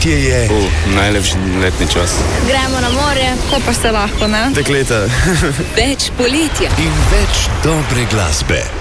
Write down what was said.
Poletje je. Najlepši letni čas. Gremo na morje, ko pa se lahko, ne? Dekleta. Več poletja. In več dobre glasbe.